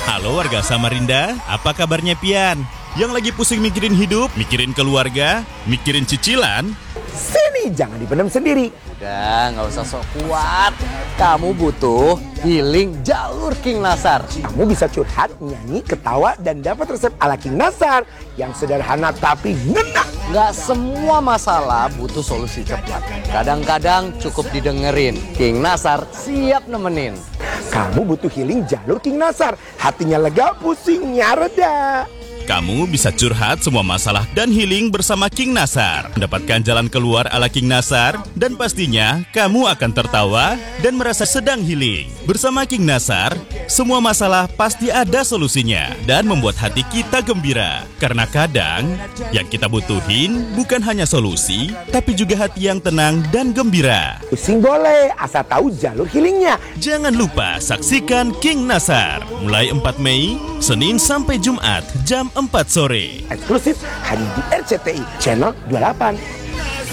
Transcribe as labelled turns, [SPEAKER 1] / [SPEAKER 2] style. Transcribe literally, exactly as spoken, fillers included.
[SPEAKER 1] Halo warga Samarinda, apa kabarnya Pian? Yang lagi pusing mikirin hidup, mikirin keluarga, mikirin cicilan?
[SPEAKER 2] Sini, jangan dipendam sendiri.
[SPEAKER 3] Udah, nggak usah sok kuat. Kamu butuh healing jalur King Nasar.
[SPEAKER 2] Kamu bisa curhat, nyanyi, ketawa, dan dapat resep ala King Nasar yang sederhana tapi ngena.
[SPEAKER 3] Nggak semua masalah butuh solusi cepat. Kadang-kadang cukup didengerin. King Nasar siap nemenin.
[SPEAKER 2] Kamu butuh healing jalur King Nasar. Hatinya lega, pusingnya reda.
[SPEAKER 1] Kamu bisa curhat semua masalah dan healing bersama King Nasar. Mendapatkan jalan keluar ala King Nasar, dan pastinya kamu akan tertawa dan merasa sedang healing. Bersama King Nasar, semua masalah pasti ada solusinya dan membuat hati kita gembira. Karena kadang yang kita butuhin bukan hanya solusi, tapi juga hati yang tenang dan gembira.
[SPEAKER 2] Pusing boleh, asal tahu jalur healingnya.
[SPEAKER 1] Jangan lupa saksikan King Nasar mulai empat Mei, Senin sampai Jumat jam empat sore.
[SPEAKER 2] Eksklusif hanya di R C T I Channel dua puluh delapan.